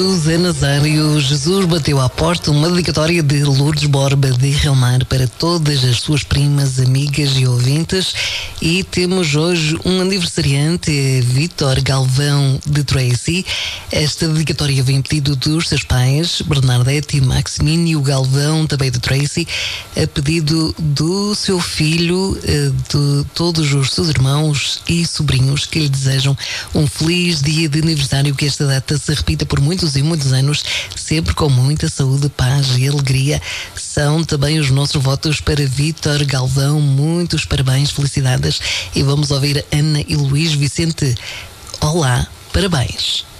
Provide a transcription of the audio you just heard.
Zé Nazário, Jesus bateu à porta, uma dedicatória de Lourdes Borba de Relmar para todas as suas primas, amigas e ouvintes. E temos hoje um aniversariante, Vítor Galvão de Tracy. Esta dedicatória vem a pedido dos seus pais, Bernadette e Maximínio Galvão, também de Tracy, a pedido do seu filho, de todos os seus irmãos e sobrinhos que lhe desejam um feliz dia de aniversário, que esta data se repita por muitos e muitos anos, sempre com muita saúde, paz e alegria. São também os nossos votos para Vítor Galvão. Muitos parabéns, felicidades. E vamos ouvir Ana e Luís Vicente. Olá, parabéns.